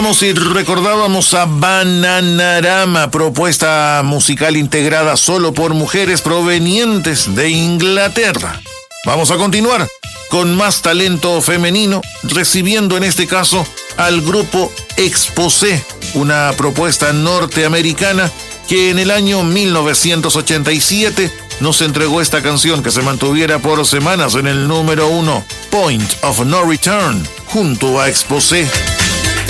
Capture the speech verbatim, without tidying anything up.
Y recordábamos a Bananarama, propuesta musical integrada solo por mujeres provenientes de Inglaterra. Vamos a continuar con más talento femenino, recibiendo en este caso al grupo Exposé, una propuesta norteamericana que en el año mil novecientos ochenta y siete nos entregó esta canción que se mantuviera por semanas en el número uno, Point of No Return, junto a Exposé.